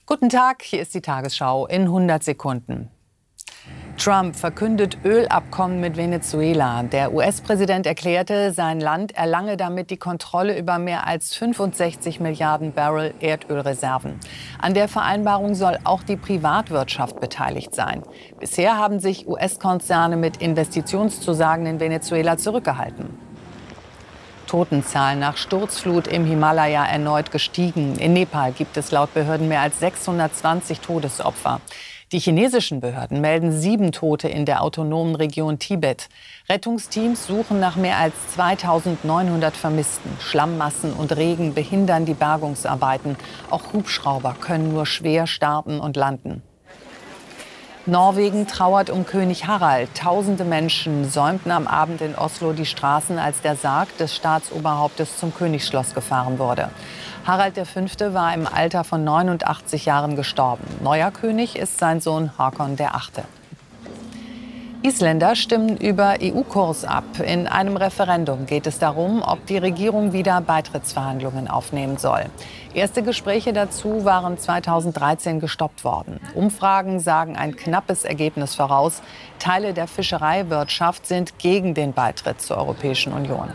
Guten Tag, hier ist die Tagesschau in 100 Sekunden. Trump verkündet Ölabkommen mit Venezuela. Der US-Präsident erklärte, sein Land erlange damit die Kontrolle über mehr als 65 Milliarden Barrel Erdölreserven. An der Vereinbarung soll auch die Privatwirtschaft beteiligt sein. Bisher haben sich US-Konzerne mit Investitionszusagen in Venezuela zurückgehalten. Totenzahlen nach Sturzflut im Himalaya erneut gestiegen. In Nepal gibt es laut Behörden mehr als 620 Todesopfer. Die chinesischen Behörden melden 7 Tote in der autonomen Region Tibet. Rettungsteams suchen nach mehr als 2900 Vermissten. Schlammmassen und Regen behindern die Bergungsarbeiten. Auch Hubschrauber können nur schwer starten und landen. Norwegen trauert um König Harald. Tausende Menschen säumten am Abend in Oslo die Straßen, als der Sarg des Staatsoberhauptes zum Königsschloss gefahren wurde. Harald V. war im Alter von 89 Jahren gestorben. Neuer König ist sein Sohn Håkon VIII. Isländer stimmen über EU-Kurs ab. In einem Referendum geht es darum, ob die Regierung wieder Beitrittsverhandlungen aufnehmen soll. Erste Gespräche dazu waren 2013 gestoppt worden. Umfragen sagen ein knappes Ergebnis voraus. Teile der Fischereiwirtschaft sind gegen den Beitritt zur Europäischen Union.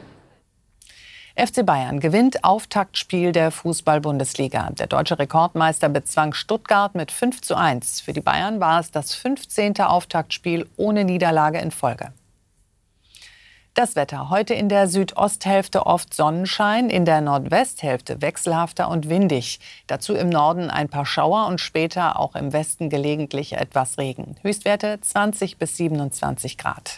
FC Bayern gewinnt Auftaktspiel der Fußball-Bundesliga. Der deutsche Rekordmeister bezwang Stuttgart mit 5:1. Für die Bayern war es das 15. Auftaktspiel ohne Niederlage in Folge. Das Wetter. Heute in der Südosthälfte oft Sonnenschein, in der Nordwesthälfte wechselhafter und windig. Dazu im Norden ein paar Schauer und später auch im Westen gelegentlich etwas Regen. Höchstwerte 20 bis 27 Grad.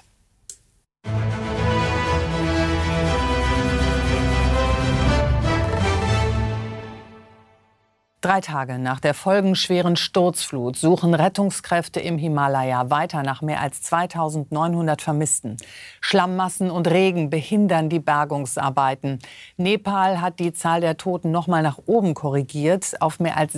3 Tage nach der folgenschweren Sturzflut suchen Rettungskräfte im Himalaya weiter nach mehr als 2900 Vermissten. Schlammmassen und Regen behindern die Bergungsarbeiten. Nepal hat die Zahl der Toten noch mal nach oben korrigiert auf mehr als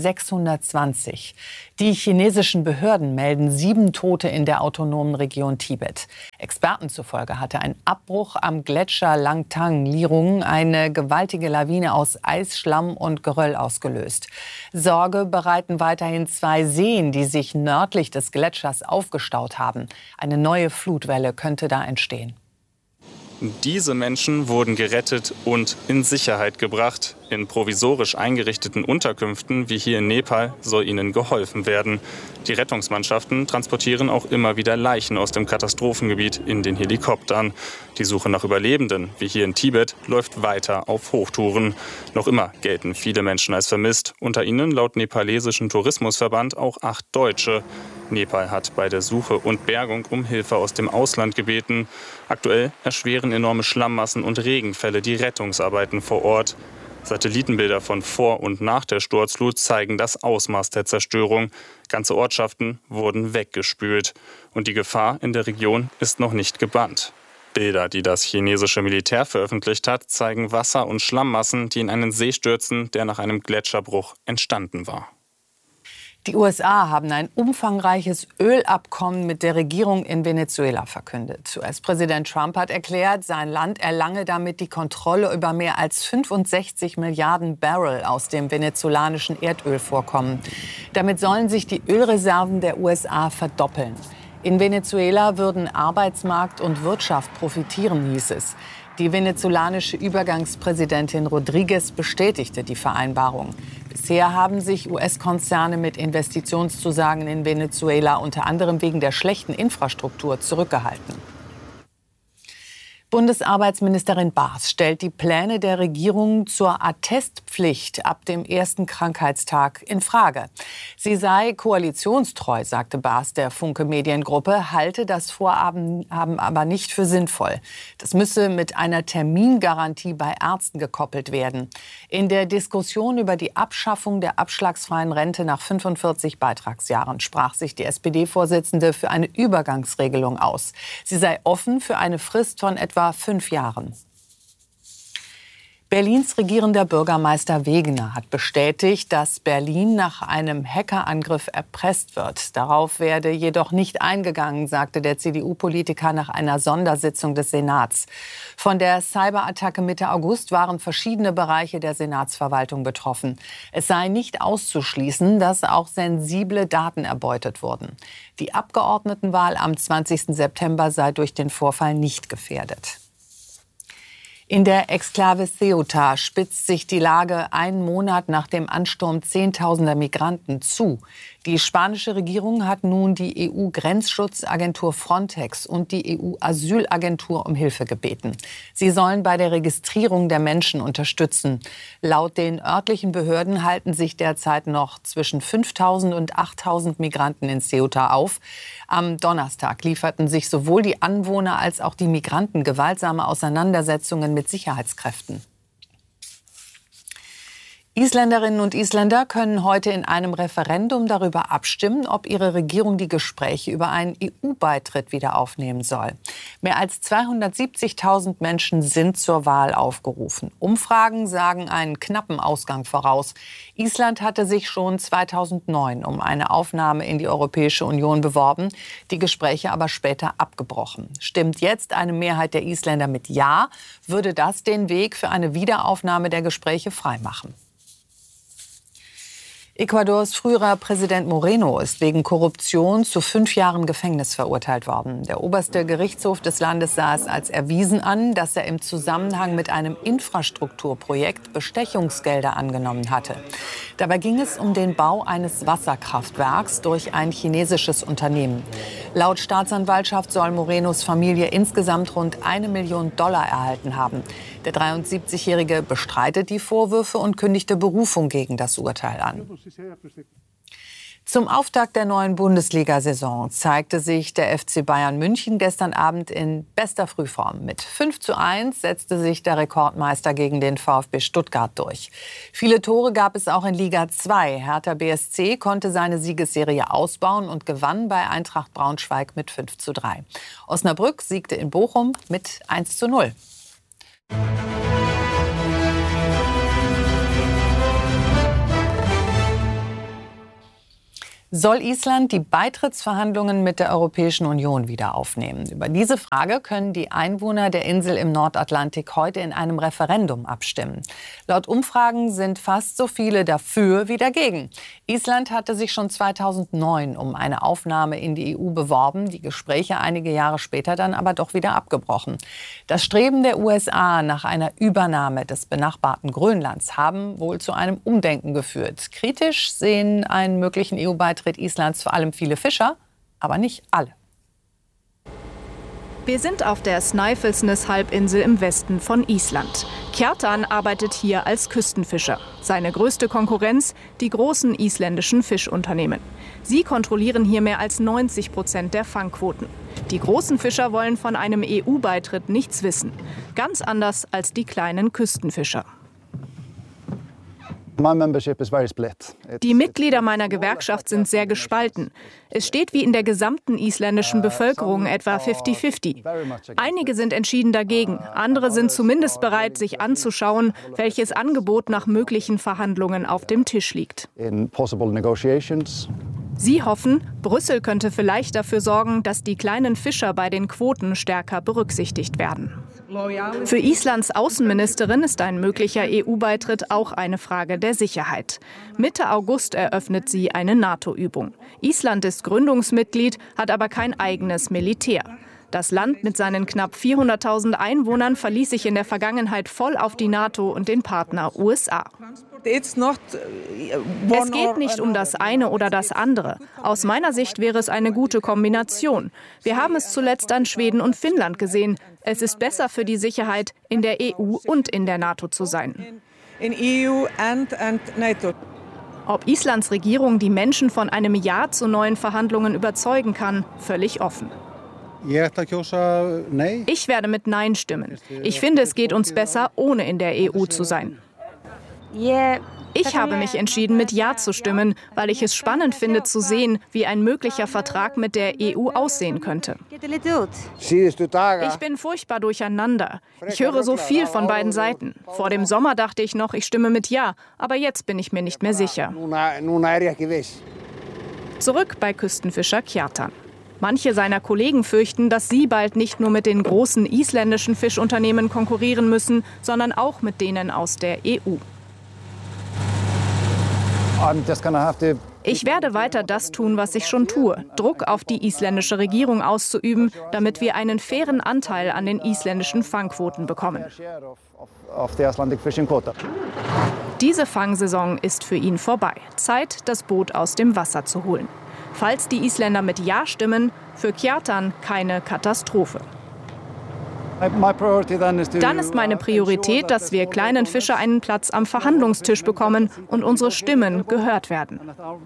620. Die chinesischen Behörden melden 7 Tote in der autonomen Region Tibet. Experten zufolge hatte ein Abbruch am Gletscher Langtang Lirung eine gewaltige Lawine aus Eis, Schlamm und Geröll ausgelöst. Sorge bereiten weiterhin 2 Seen, die sich nördlich des Gletschers aufgestaut haben. Eine neue Flutwelle könnte da entstehen. Diese Menschen wurden gerettet und in Sicherheit gebracht. In provisorisch eingerichteten Unterkünften wie hier in Nepal soll ihnen geholfen werden. Die Rettungsmannschaften transportieren auch immer wieder Leichen aus dem Katastrophengebiet in den Helikoptern. Die Suche nach Überlebenden, wie hier in Tibet, läuft weiter auf Hochtouren. Noch immer gelten viele Menschen als vermisst. Unter ihnen laut nepalesischen Tourismusverband auch 8 Deutsche. Nepal hat bei der Suche und Bergung um Hilfe aus dem Ausland gebeten. Aktuell erschweren enorme Schlammmassen und Regenfälle die Rettungsarbeiten vor Ort. Satellitenbilder von vor und nach der Sturzflut zeigen das Ausmaß der Zerstörung. Ganze Ortschaften wurden weggespült. Und die Gefahr in der Region ist noch nicht gebannt. Bilder, die das chinesische Militär veröffentlicht hat, zeigen Wasser- und Schlammmassen, die in einen See stürzen, der nach einem Gletscherbruch entstanden war. Die USA haben ein umfangreiches Ölabkommen mit der Regierung in Venezuela verkündet. US-Präsident Trump hat erklärt, sein Land erlange damit die Kontrolle über mehr als 65 Milliarden Barrel aus dem venezolanischen Erdölvorkommen. Damit sollen sich die Ölreserven der USA verdoppeln. In Venezuela würden Arbeitsmarkt und Wirtschaft profitieren, hieß es. Die venezolanische Übergangspräsidentin Rodriguez bestätigte die Vereinbarung. Bisher haben sich US-Konzerne mit Investitionszusagen in Venezuela unter anderem wegen der schlechten Infrastruktur zurückgehalten. Bundesarbeitsministerin Baas stellt die Pläne der Regierung zur Attestpflicht ab dem ersten Krankheitstag in Frage. Sie sei koalitionstreu, sagte Baas der Funke Mediengruppe, halte das Vorhaben aber nicht für sinnvoll. Das müsse mit einer Termingarantie bei Ärzten gekoppelt werden. In der Diskussion über die Abschaffung der abschlagsfreien Rente nach 45 Beitragsjahren sprach sich die SPD-Vorsitzende für eine Übergangsregelung aus. Sie sei offen für eine Frist von etwa 5 Jahren. Berlins regierender Bürgermeister Wegener hat bestätigt, dass Berlin nach einem Hackerangriff erpresst wird. Darauf werde jedoch nicht eingegangen, sagte der CDU-Politiker nach einer Sondersitzung des Senats. Von der Cyberattacke Mitte August waren verschiedene Bereiche der Senatsverwaltung betroffen. Es sei nicht auszuschließen, dass auch sensible Daten erbeutet wurden. Die Abgeordnetenwahl am 20. September sei durch den Vorfall nicht gefährdet. In der Exklave Ceuta spitzt sich die Lage einen Monat nach dem Ansturm Zehntausender Migranten zu. Die spanische Regierung hat nun die EU-Grenzschutzagentur Frontex und die EU-Asylagentur um Hilfe gebeten. Sie sollen bei der Registrierung der Menschen unterstützen. Laut den örtlichen Behörden halten sich derzeit noch zwischen 5.000 und 8.000 Migranten in Ceuta auf. Am Donnerstag lieferten sich sowohl die Anwohner als auch die Migranten gewaltsame Auseinandersetzungen mit Sicherheitskräften. Isländerinnen und Isländer können heute in einem Referendum darüber abstimmen, ob ihre Regierung die Gespräche über einen EU-Beitritt wieder aufnehmen soll. Mehr als 270.000 Menschen sind zur Wahl aufgerufen. Umfragen sagen einen knappen Ausgang voraus. Island hatte sich schon 2009 um eine Aufnahme in die Europäische Union beworben, die Gespräche aber später abgebrochen. Stimmt jetzt eine Mehrheit der Isländer mit Ja, würde das den Weg für eine Wiederaufnahme der Gespräche freimachen. Ecuadors früherer Präsident Moreno ist wegen Korruption zu 5 Jahren Gefängnis verurteilt worden. Der oberste Gerichtshof des Landes sah es als erwiesen an, dass er im Zusammenhang mit einem Infrastrukturprojekt Bestechungsgelder angenommen hatte. Dabei ging es um den Bau eines Wasserkraftwerks durch ein chinesisches Unternehmen. Laut Staatsanwaltschaft soll Morenos Familie insgesamt rund $1 Million erhalten haben. Der 73-Jährige bestreitet die Vorwürfe und kündigte Berufung gegen das Urteil an. Zum Auftakt der neuen Bundesliga-Saison zeigte sich der FC Bayern München gestern Abend in bester Frühform. Mit 5:1 setzte sich der Rekordmeister gegen den VfB Stuttgart durch. Viele Tore gab es auch in Liga 2. Hertha BSC konnte seine Siegesserie ausbauen und gewann bei Eintracht Braunschweig mit 5:3. Osnabrück siegte in Bochum mit 1:0. Soll Island die Beitrittsverhandlungen mit der Europäischen Union wieder aufnehmen? Über diese Frage können die Einwohner der Insel im Nordatlantik heute in einem Referendum abstimmen. Laut Umfragen sind fast so viele dafür wie dagegen. Island hatte sich schon 2009 um eine Aufnahme in die EU beworben, die Gespräche einige Jahre später dann aber doch wieder abgebrochen. Das Streben der USA nach einer Übernahme des benachbarten Grönlands haben wohl zu einem Umdenken geführt. Kritisch sehen einen möglichen EU-Beitritt Islands vor allem viele Fischer, aber nicht alle. Wir sind auf der Snæfellsnes-Halbinsel im Westen von Island. Kjartan arbeitet hier als Küstenfischer. Seine größte Konkurrenz, die großen isländischen Fischunternehmen. Sie kontrollieren hier mehr als 90% der Fangquoten. Die großen Fischer wollen von einem EU-Beitritt nichts wissen. Ganz anders als die kleinen Küstenfischer. Die Mitglieder meiner Gewerkschaft sind sehr gespalten. Es steht wie in der gesamten isländischen Bevölkerung etwa 50-50. Einige sind entschieden dagegen, andere sind zumindest bereit, sich anzuschauen, welches Angebot nach möglichen Verhandlungen auf dem Tisch liegt. Sie hoffen, Brüssel könnte vielleicht dafür sorgen, dass die kleinen Fischer bei den Quoten stärker berücksichtigt werden. Für Islands Außenministerin ist ein möglicher EU-Beitritt auch eine Frage der Sicherheit. Mitte August eröffnet sie eine NATO-Übung. Island ist Gründungsmitglied, hat aber kein eigenes Militär. Das Land mit seinen knapp 400.000 Einwohnern verließ sich in der Vergangenheit voll auf die NATO und den Partner USA. Es geht nicht um das eine oder das andere. Aus meiner Sicht wäre es eine gute Kombination. Wir haben es zuletzt an Schweden und Finnland gesehen. Es ist besser für die Sicherheit, in der EU und in der NATO zu sein. Ob Islands Regierung die Menschen von einem Ja zu neuen Verhandlungen überzeugen kann, völlig offen. Ich werde mit Nein stimmen. Ich finde, es geht uns besser, ohne in der EU zu sein. Ich habe mich entschieden, mit Ja zu stimmen, weil ich es spannend finde zu sehen, wie ein möglicher Vertrag mit der EU aussehen könnte. Ich bin furchtbar durcheinander. Ich höre so viel von beiden Seiten. Vor dem Sommer dachte ich noch, ich stimme mit Ja, aber jetzt bin ich mir nicht mehr sicher. Zurück bei Küstenfischer Kjartan. Manche seiner Kollegen fürchten, dass sie bald nicht nur mit den großen isländischen Fischunternehmen konkurrieren müssen, sondern auch mit denen aus der EU. Ich werde weiter das tun, was ich schon tue, Druck auf die isländische Regierung auszuüben, damit wir einen fairen Anteil an den isländischen Fangquoten bekommen. Diese Fangsaison ist für ihn vorbei. Zeit, das Boot aus dem Wasser zu holen. Falls die Isländer mit Ja stimmen, für Kjartan keine Katastrophe. Dann ist meine Priorität, dass wir kleinen Fischer einen Platz am Verhandlungstisch bekommen und unsere Stimmen gehört werden.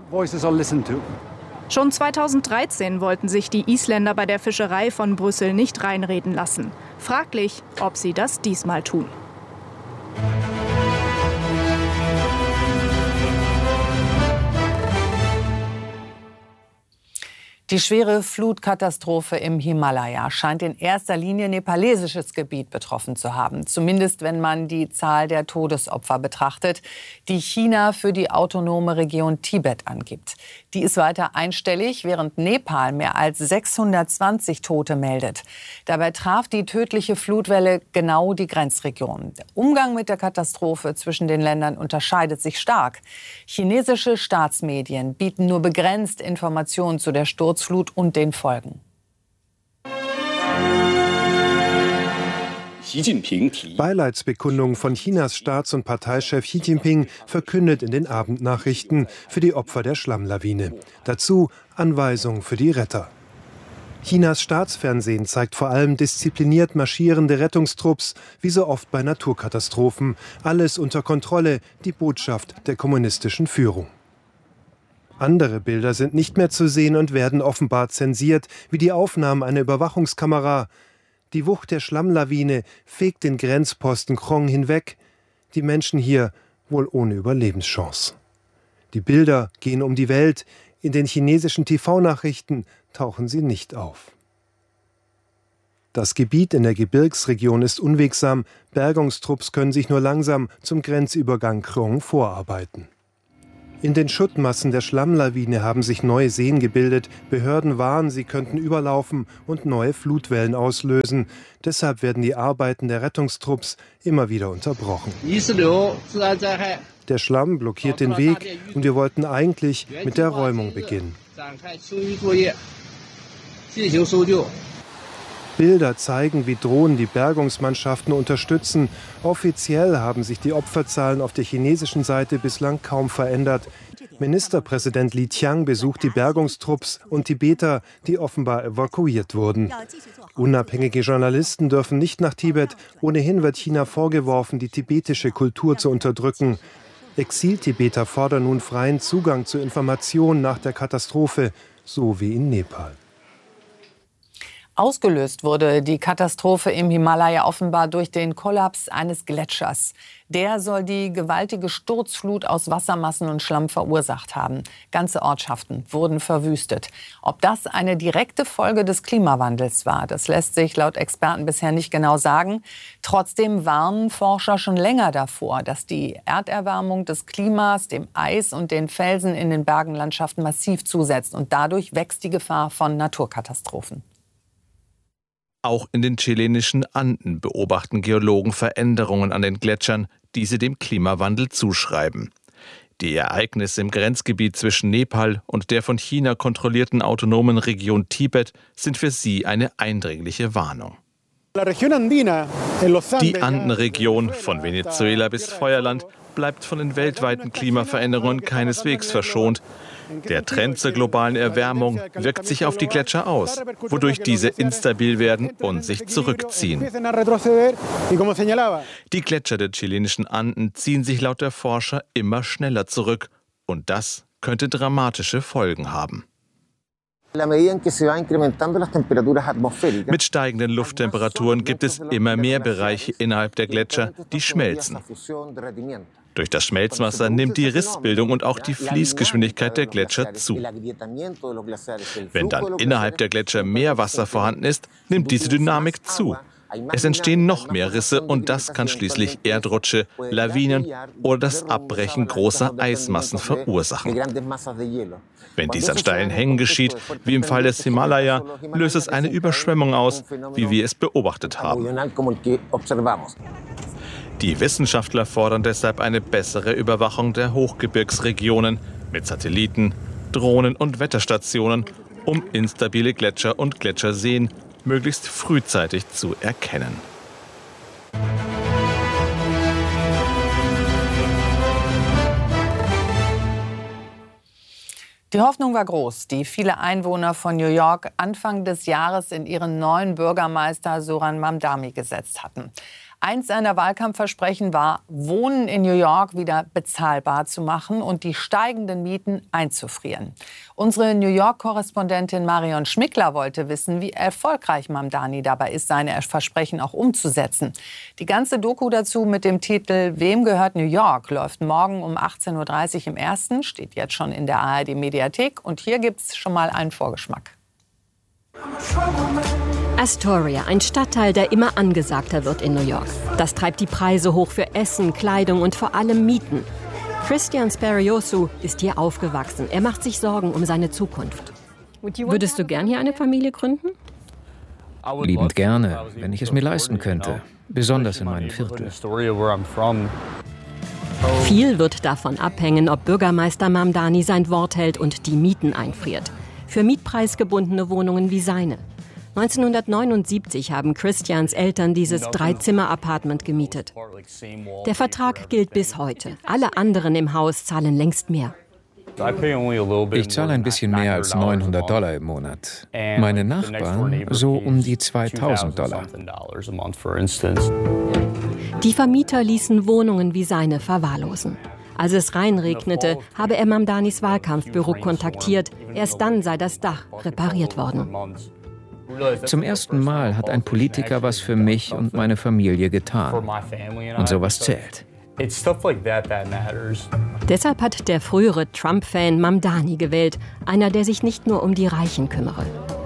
Schon 2013 wollten sich die Isländer bei der Fischerei von Brüssel nicht reinreden lassen. Fraglich, ob sie das diesmal tun. Die schwere Flutkatastrophe im Himalaya scheint in erster Linie nepalesisches Gebiet betroffen zu haben. Zumindest wenn man die Zahl der Todesopfer betrachtet, die China für die autonome Region Tibet angibt. Die ist weiter einstellig, während Nepal mehr als 620 Tote meldet. Dabei traf die tödliche Flutwelle genau die Grenzregion. Der Umgang mit der Katastrophe zwischen den Ländern unterscheidet sich stark. Chinesische Staatsmedien bieten nur begrenzt Informationen zu der Sturzflut und den Folgen. Beileidsbekundung von Chinas Staats- und Parteichef Xi Jinping verkündet in den Abendnachrichten für die Opfer der Schlammlawine. Dazu Anweisungen für die Retter. Chinas Staatsfernsehen zeigt vor allem diszipliniert marschierende Rettungstrupps, wie so oft bei Naturkatastrophen. Alles unter Kontrolle, die Botschaft der kommunistischen Führung. Andere Bilder sind nicht mehr zu sehen und werden offenbar zensiert, wie die Aufnahmen einer Überwachungskamera. Die Wucht der Schlammlawine fegt den Grenzposten Krong hinweg. Die Menschen hier wohl ohne Überlebenschance. Die Bilder gehen um die Welt. In den chinesischen TV-Nachrichten tauchen sie nicht auf. Das Gebiet in der Gebirgsregion ist unwegsam. Bergungstrupps können sich nur langsam zum Grenzübergang Krong vorarbeiten. In den Schuttmassen der Schlammlawine haben sich neue Seen gebildet. Behörden warnen, sie könnten überlaufen und neue Flutwellen auslösen. Deshalb werden die Arbeiten der Rettungstrupps immer wieder unterbrochen. Der Schlamm blockiert den Weg und wir wollten eigentlich mit der Räumung beginnen. Bilder zeigen, wie Drohnen die Bergungsmannschaften unterstützen. Offiziell haben sich die Opferzahlen auf der chinesischen Seite bislang kaum verändert. Ministerpräsident Li Qiang besucht die Bergungstrupps und Tibeter, die offenbar evakuiert wurden. Unabhängige Journalisten dürfen nicht nach Tibet. Ohnehin wird China vorgeworfen, die tibetische Kultur zu unterdrücken. Exil-Tibeter fordern nun freien Zugang zu Informationen nach der Katastrophe, so wie in Nepal. Ausgelöst wurde die Katastrophe im Himalaya offenbar durch den Kollaps eines Gletschers. Der soll die gewaltige Sturzflut aus Wassermassen und Schlamm verursacht haben. Ganze Ortschaften wurden verwüstet. Ob das eine direkte Folge des Klimawandels war, das lässt sich laut Experten bisher nicht genau sagen. Trotzdem warnen Forscher schon länger davor, dass die Erderwärmung des Klimas dem Eis und den Felsen in den Bergenlandschaften massiv zusetzt. Und dadurch wächst die Gefahr von Naturkatastrophen. Auch in den chilenischen Anden beobachten Geologen Veränderungen an den Gletschern, die sie dem Klimawandel zuschreiben. Die Ereignisse im Grenzgebiet zwischen Nepal und der von China kontrollierten autonomen Region Tibet sind für sie eine eindringliche Warnung. Die Andenregion von Venezuela bis Feuerland bleibt von den weltweiten Klimaveränderungen keineswegs verschont. Der Trend zur globalen Erwärmung wirkt sich auf die Gletscher aus, wodurch diese instabil werden und sich zurückziehen. Die Gletscher der chilenischen Anden ziehen sich laut der Forscher immer schneller zurück. Und das könnte dramatische Folgen haben. Mit steigenden Lufttemperaturen gibt es immer mehr Bereiche innerhalb der Gletscher, die schmelzen. Durch das Schmelzwasser nimmt die Rissbildung und auch die Fließgeschwindigkeit der Gletscher zu. Wenn dann innerhalb der Gletscher mehr Wasser vorhanden ist, nimmt diese Dynamik zu. Es entstehen noch mehr Risse und das kann schließlich Erdrutsche, Lawinen oder das Abbrechen großer Eismassen verursachen. Wenn dies an steilen Hängen geschieht, wie im Fall des Himalaya, löst es eine Überschwemmung aus, wie wir es beobachtet haben. Die Wissenschaftler fordern deshalb eine bessere Überwachung der Hochgebirgsregionen mit Satelliten, Drohnen und Wetterstationen, um instabile Gletscher und Gletscherseen möglichst frühzeitig zu erkennen. Die Hoffnung war groß, die viele Einwohner von New York Anfang des Jahres in ihren neuen Bürgermeister Zoran Mamdani gesetzt hatten. Eins seiner Wahlkampfversprechen war, Wohnen in New York wieder bezahlbar zu machen und die steigenden Mieten einzufrieren. Unsere New York-Korrespondentin Marion Schmickler wollte wissen, wie erfolgreich Mamdani dabei ist, seine Versprechen auch umzusetzen. Die ganze Doku dazu mit dem Titel Wem gehört New York läuft morgen um 18:30 Uhr im Ersten, steht jetzt schon in der ARD-Mediathek. Und hier gibt's schon mal einen Vorgeschmack. Astoria, ein Stadtteil, der immer angesagter wird in New York. Das treibt die Preise hoch für Essen, Kleidung und vor allem Mieten. Christian Speriosu ist hier aufgewachsen. Er macht sich Sorgen um seine Zukunft. Würdest du gern hier eine Familie gründen? Liebend gerne, wenn ich es mir leisten könnte. Besonders in meinem Viertel. Viel wird davon abhängen, ob Bürgermeister Mamdani sein Wort hält und die Mieten einfriert. Für mietpreisgebundene Wohnungen wie seine. 1979 haben Christians Eltern dieses 3-Zimmer-Apartment gemietet. Der Vertrag gilt bis heute. Alle anderen im Haus zahlen längst mehr. Ich zahle ein bisschen mehr als $900 im Monat. Meine Nachbarn so um die $2000. Die Vermieter ließen Wohnungen wie seine verwahrlosen. Als es reinregnete, habe er Mamdanis Wahlkampfbüro kontaktiert. Erst dann sei das Dach repariert worden. Zum ersten Mal hat ein Politiker was für mich und meine Familie getan. Und sowas zählt. Deshalb hat der frühere Trump-Fan Mamdani gewählt. Einer, der sich nicht nur um die Reichen kümmere.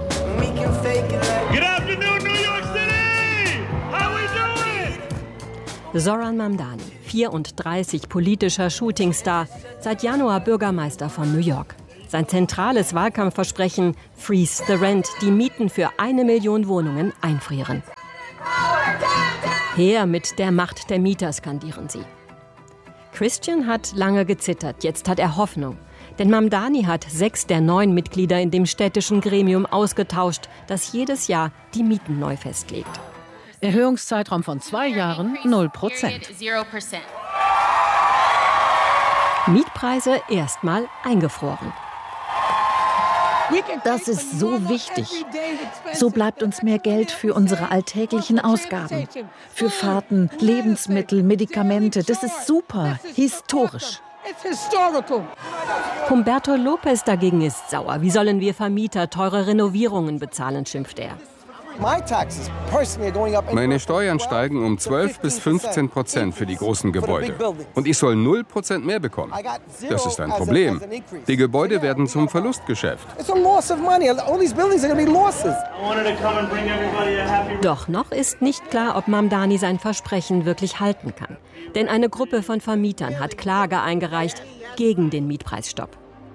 Zoran Mamdani, 34, politischer Shootingstar, seit Januar Bürgermeister von New York. Sein zentrales Wahlkampfversprechen: Freeze the Rent, die Mieten für 1 Million Wohnungen einfrieren. Her mit der Macht der Mieter, skandieren sie. Christian hat lange gezittert, jetzt hat er Hoffnung. Denn Mamdani hat 6 der 9 Mitglieder in dem städtischen Gremium ausgetauscht, das jedes Jahr die Mieten neu festlegt. Erhöhungszeitraum von 2 Jahren, 0%. Mietpreise erstmal eingefroren. Das ist so wichtig. So bleibt uns mehr Geld für unsere alltäglichen Ausgaben. Für Fahrten, Lebensmittel, Medikamente. Das ist super, historisch. Humberto Lopez dagegen ist sauer. Wie sollen wir Vermieter teure Renovierungen bezahlen, schimpft er. Meine Steuern steigen um 12-15% für die großen Gebäude. Und ich soll 0% mehr bekommen. Das ist ein Problem. Die Gebäude werden zum Verlustgeschäft. Doch noch ist nicht klar, ob Mamdani sein Versprechen wirklich halten kann. Denn eine Gruppe von Vermietern hat Klage eingereicht gegen den Mietpreisstopp.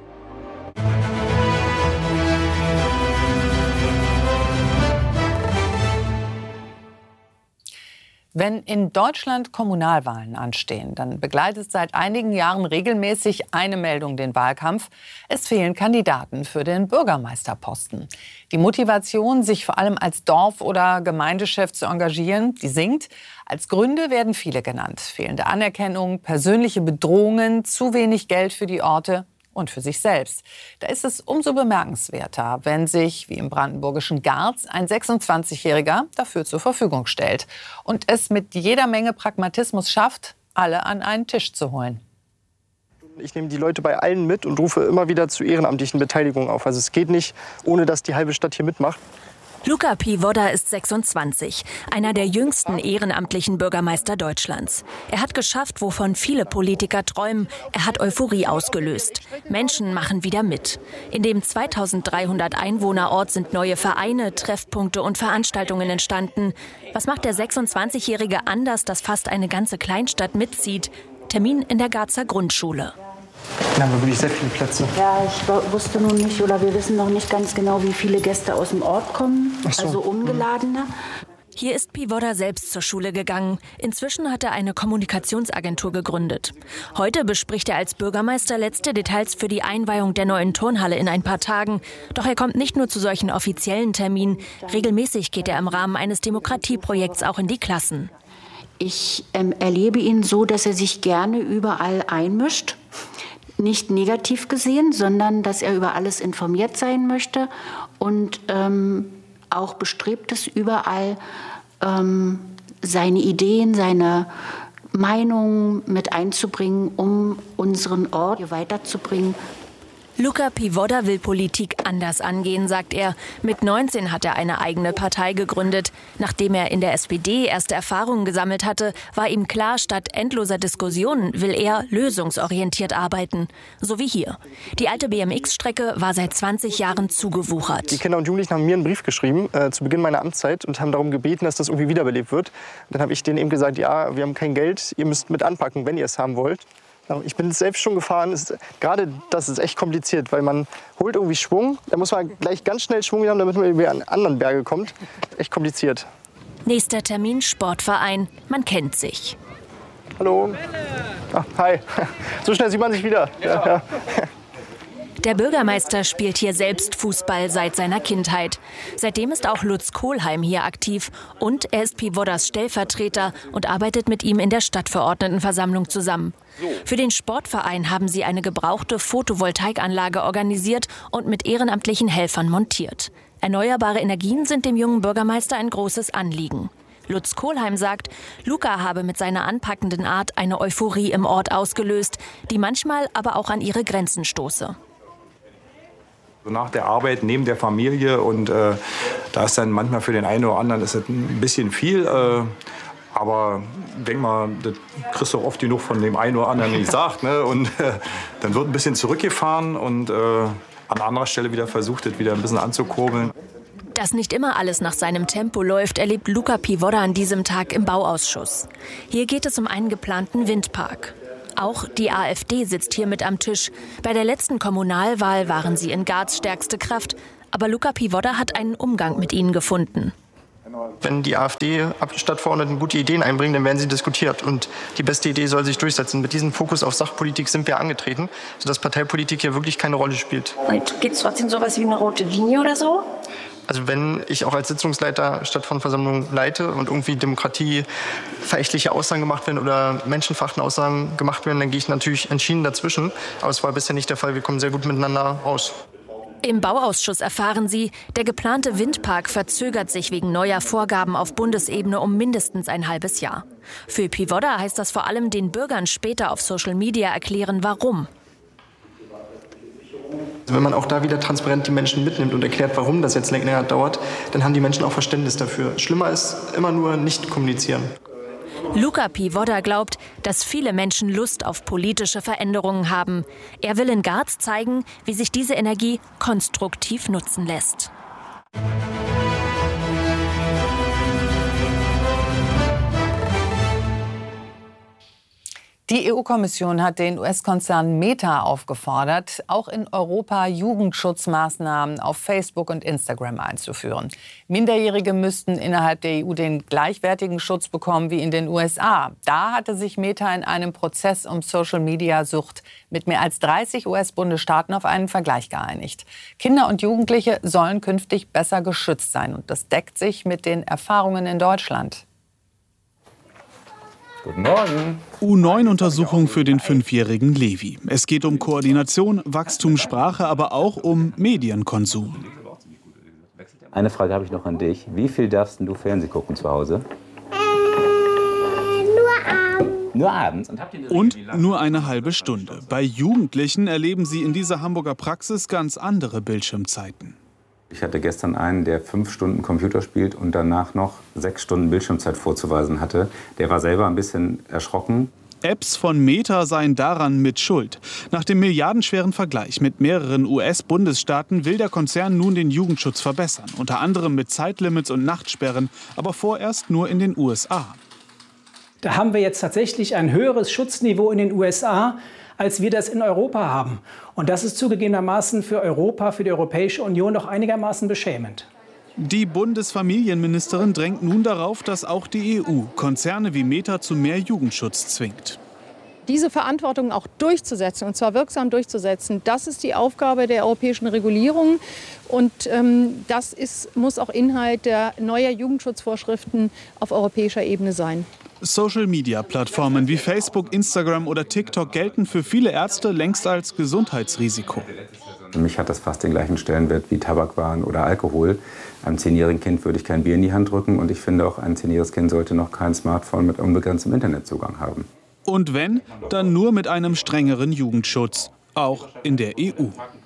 Wenn in Deutschland Kommunalwahlen anstehen, dann begleitet seit einigen Jahren regelmäßig eine Meldung den Wahlkampf: Es fehlen Kandidaten für den Bürgermeisterposten. Die Motivation, sich vor allem als Dorf- oder Gemeindechef zu engagieren, die sinkt. Als Gründe werden viele genannt: fehlende Anerkennung, persönliche Bedrohungen, zu wenig Geld für die Orte und für sich selbst. Da ist es umso bemerkenswerter, wenn sich, wie im brandenburgischen Garz, ein 26-Jähriger dafür zur Verfügung stellt und es mit jeder Menge Pragmatismus schafft, alle an einen Tisch zu holen. Ich nehme die Leute bei allen mit und rufe immer wieder zu ehrenamtlichen Beteiligungen auf. Also es geht nicht, ohne dass die halbe Stadt hier mitmacht. Luca Pivoda ist 26, einer der jüngsten ehrenamtlichen Bürgermeister Deutschlands. Er hat geschafft, wovon viele Politiker träumen. Er hat Euphorie ausgelöst. Menschen machen wieder mit. In dem 2300 Einwohnerort sind neue Vereine, Treffpunkte und Veranstaltungen entstanden. Was macht der 26-Jährige anders, dass fast eine ganze Kleinstadt mitzieht? Termin in der Garzer Grundschule. Da haben wir wirklich sehr viele Plätze. Ja, ich wusste nun nicht oder wir wissen noch nicht ganz genau, wie viele Gäste aus dem Ort kommen, also ungeladene. Hier ist Pivoda selbst zur Schule gegangen. Inzwischen hat er eine Kommunikationsagentur gegründet. Heute bespricht er als Bürgermeister letzte Details für die Einweihung der neuen Turnhalle in ein paar Tagen. Doch er kommt nicht nur zu solchen offiziellen Terminen. Regelmäßig geht er im Rahmen eines Demokratieprojekts auch in die Klassen. Ich erlebe ihn so, dass er sich gerne überall einmischt. Nicht negativ gesehen, sondern dass er über alles informiert sein möchte und auch bestrebt ist, überall seine Ideen, seine Meinungen mit einzubringen, um unseren Ort hier weiterzubringen. Luca Pivoda will Politik anders angehen, sagt er. Mit 19 hat er eine eigene Partei gegründet. Nachdem er in der SPD erste Erfahrungen gesammelt hatte, war ihm klar, statt endloser Diskussionen will er lösungsorientiert arbeiten. So wie hier. Die alte BMX-Strecke war seit 20 Jahren zugewuchert. Die Kinder und Jugendlichen haben mir einen Brief geschrieben zu Beginn meiner Amtszeit und haben darum gebeten, dass das irgendwie wiederbelebt wird. Dann habe ich denen eben gesagt, ja, wir haben kein Geld, ihr müsst mit anpacken, wenn ihr es haben wollt. Ich bin selbst schon gefahren. Gerade das ist echt kompliziert, weil man holt irgendwie Schwung. Da muss man gleich ganz schnell Schwung haben, damit man irgendwie an anderen Berge kommt. Echt kompliziert. Nächster Termin, Sportverein. Man kennt sich. Hallo. Ach, hi. So schnell sieht man sich wieder. Ja. Der Bürgermeister spielt hier selbst Fußball seit seiner Kindheit. Seitdem ist auch Lutz Kohlheim hier aktiv. Und er ist Pivodas Stellvertreter und arbeitet mit ihm in der Stadtverordnetenversammlung zusammen. Für den Sportverein haben sie eine gebrauchte Photovoltaikanlage organisiert und mit ehrenamtlichen Helfern montiert. Erneuerbare Energien sind dem jungen Bürgermeister ein großes Anliegen. Lutz Kohlheim sagt, Luca habe mit seiner anpackenden Art eine Euphorie im Ort ausgelöst, die manchmal aber auch an ihre Grenzen stoße. Nach der Arbeit, neben der Familie und da ist dann manchmal für den einen oder anderen ist das ein bisschen viel. Aber denk mal, das kriegst du auch oft genug von dem einen oder anderen gesagt. Ne? Und dann wird ein bisschen zurückgefahren und an anderer Stelle wieder versucht, das wieder ein bisschen anzukurbeln. Dass nicht immer alles nach seinem Tempo läuft, erlebt Luca Pivoda an diesem Tag im Bauausschuss. Hier geht es um einen geplanten Windpark. Auch die AfD sitzt hier mit am Tisch. Bei der letzten Kommunalwahl waren sie in Garz stärkste Kraft. Aber Luca Pivoda hat einen Umgang mit ihnen gefunden. Wenn die AfD-Stadtverordneten gute Ideen einbringen, dann werden sie diskutiert. Und die beste Idee soll sich durchsetzen. Mit diesem Fokus auf Sachpolitik sind wir angetreten, sodass Parteipolitik hier wirklich keine Rolle spielt. Gibt es trotzdem sowas wie eine rote Linie oder so? Also wenn ich auch als Sitzungsleiter Stadtverordnetenversammlung leite und irgendwie demokratieverächtliche Aussagen gemacht werden oder menschenverachtende Aussagen gemacht werden, dann gehe ich natürlich entschieden dazwischen. Aber es war bisher nicht der Fall. Wir kommen sehr gut miteinander raus. Im Bauausschuss erfahren sie, der geplante Windpark verzögert sich wegen neuer Vorgaben auf Bundesebene um mindestens ein halbes Jahr. Für Pivoda heißt das vor allem den Bürgern später auf Social Media erklären, warum. Wenn man auch da wieder transparent die Menschen mitnimmt und erklärt, warum das jetzt länger dauert, dann haben die Menschen auch Verständnis dafür. Schlimmer ist immer nur nicht kommunizieren. Luca Pivoda glaubt, dass viele Menschen Lust auf politische Veränderungen haben. Er will in Garz zeigen, wie sich diese Energie konstruktiv nutzen lässt. Die EU-Kommission hat den US-Konzern Meta aufgefordert, auch in Europa Jugendschutzmaßnahmen auf Facebook und Instagram einzuführen. Minderjährige müssten innerhalb der EU den gleichwertigen Schutz bekommen wie in den USA. Da hatte sich Meta in einem Prozess um Social-Media-Sucht mit mehr als 30 US-Bundesstaaten auf einen Vergleich geeinigt. Kinder und Jugendliche sollen künftig besser geschützt sein. Und das deckt sich mit den Erfahrungen in Deutschland. Guten Morgen. U9-Untersuchung für den 5-jährigen Levi. Es geht um Koordination, Wachstum, Sprache, aber auch um Medienkonsum. Eine Frage habe ich noch an dich. Wie viel darfst du Fernsehen gucken zu Hause? Nur abends. Und nur eine halbe Stunde. Bei Jugendlichen erleben sie in dieser Hamburger Praxis ganz andere Bildschirmzeiten. Ich hatte gestern einen, der 5 Stunden Computer spielt und danach noch 6 Stunden Bildschirmzeit vorzuweisen hatte. Der war selber ein bisschen erschrocken. Apps von Meta seien daran mit schuld. Nach dem milliardenschweren Vergleich mit mehreren US-Bundesstaaten will der Konzern nun den Jugendschutz verbessern. Unter anderem mit Zeitlimits und Nachtsperren, aber vorerst nur in den USA. Da haben wir jetzt tatsächlich ein höheres Schutzniveau in den USA, als wir das in Europa haben. Und das ist zugegebenermaßen für Europa, für die Europäische Union doch einigermaßen beschämend. Die Bundesfamilienministerin drängt nun darauf, dass auch die EU Konzerne wie Meta zu mehr Jugendschutz zwingt. Diese Verantwortung auch durchzusetzen, und zwar wirksam durchzusetzen, das ist die Aufgabe der europäischen Regulierung. Und das muss auch Inhalt der neuer Jugendschutzvorschriften auf europäischer Ebene sein. Social-Media-Plattformen wie Facebook, Instagram oder TikTok gelten für viele Ärzte längst als Gesundheitsrisiko. Für mich hat das fast den gleichen Stellenwert wie Tabakwaren oder Alkohol. Einem 10-jährigen Kind würde ich kein Bier in die Hand drücken. Und ich finde auch, ein 10-jähriges Kind sollte noch kein Smartphone mit unbegrenztem Internetzugang haben. Und wenn, dann nur mit einem strengeren Jugendschutz, auch in der EU.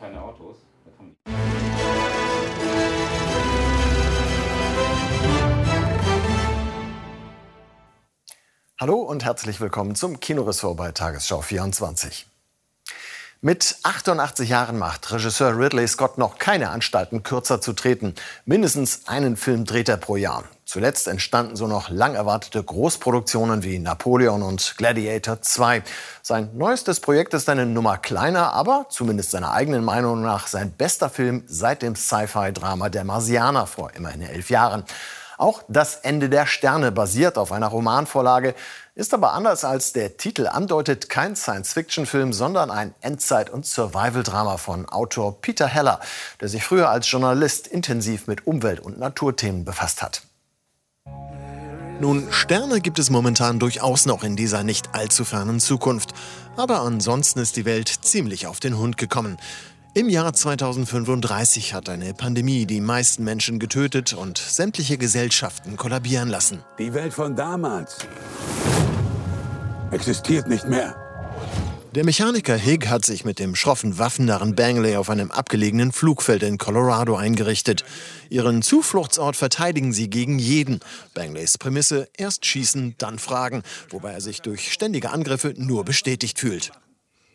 Hallo und herzlich willkommen zum Kinoressort bei Tagesschau 24. Mit 88 Jahren macht Regisseur Ridley Scott noch keine Anstalten, kürzer zu treten. Mindestens einen Film dreht er pro Jahr. Zuletzt entstanden so noch lang erwartete Großproduktionen wie Napoleon und Gladiator 2. Sein neuestes Projekt ist eine Nummer kleiner, aber zumindest seiner eigenen Meinung nach sein bester Film seit dem Sci-Fi-Drama Der Marsianer vor immerhin 11 Jahren. Auch Das Ende der Sterne basiert auf einer Romanvorlage, ist aber anders als der Titel andeutet kein Science-Fiction-Film, sondern ein Endzeit- und Survival-Drama von Autor Peter Heller, der sich früher als Journalist intensiv mit Umwelt- und Naturthemen befasst hat. Nun, Sterne gibt es momentan durchaus noch in dieser nicht allzu fernen Zukunft. Aber ansonsten ist die Welt ziemlich auf den Hund gekommen. Im Jahr 2035 hat eine Pandemie die meisten Menschen getötet und sämtliche Gesellschaften kollabieren lassen. Die Welt von damals existiert nicht mehr. Der Mechaniker Hig hat sich mit dem schroffen Waffennarren Bangley auf einem abgelegenen Flugfeld in Colorado eingerichtet. Ihren Zufluchtsort verteidigen sie gegen jeden. Bangleys Prämisse: erst schießen, dann fragen, wobei er sich durch ständige Angriffe nur bestätigt fühlt.